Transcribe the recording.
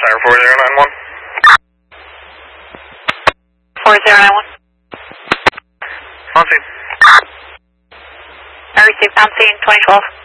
Siren 4091. 4091. On scene. I received on scene 2012.